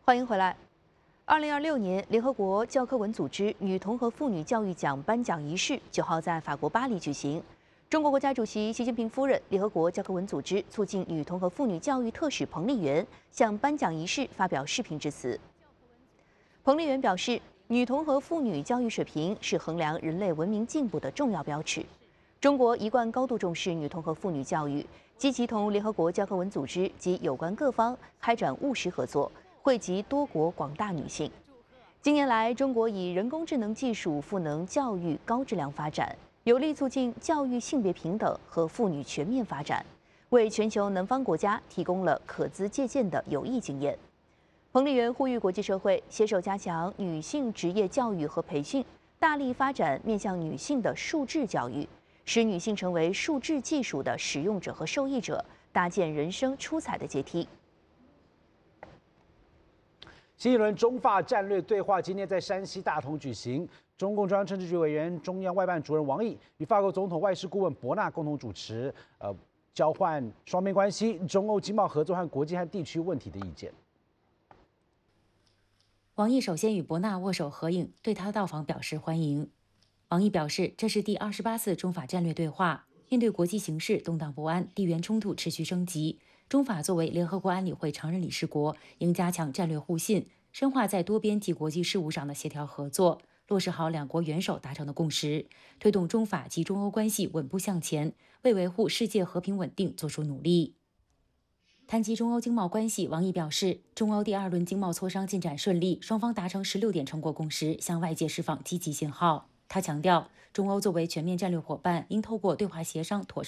欢迎回来。2026年，联合国教科文组织女童和妇女教育奖颁奖仪式9号在法国巴黎举行。中国国家主席习近平夫人、联合国教科文组织促进女童和妇女教育特使彭丽媛向颁奖仪式发表视频致辞。彭丽媛表示，女童和妇女教育水平是衡量人类文明进步的重要标尺。中国一贯高度重视女童和妇女教育，积极同联合国教科文组织及有关各方开展务实合作，惠及多国广大女性。近年来，中国以人工智能技术赋能教育高质量发展，有力促进教育性别平等和妇女全面发展，为全球南方国家提供了可资借鉴的有益经验。彭丽媛呼吁国际社会携手加强女性职业教育和培训，大力发展面向女性的数智教育，使女性成为数智技术的使用者和受益者，搭建人生出彩的阶梯。 新一轮中法战略对话今天在山西大同举行，中共中央政治局委员、中央外办主任王毅与法国总统外事顾问博纳共同主持，交换双边关系、中欧经贸合作和国际和地区问题的意见。 王毅首先与博纳握手合影，对他到访表示欢迎。王毅表示，这是第28次中法战略对话。面对国际形势动荡不安、地缘冲突持续升级，中法作为联合国安理会常任理事国，应加强战略互信，深化在多边及国际事务上的协调合作，落实好两国元首达成的共识，推动中法及中欧关系稳步向前，为维护世界和平稳定做出努力。谈及中欧经贸关系，王毅表示，中欧第2轮经贸磋商进展顺利，双方达成16点成果共识，向外界释放积极信号。他强调，中欧作为全面战略伙伴，应透过对话协商妥善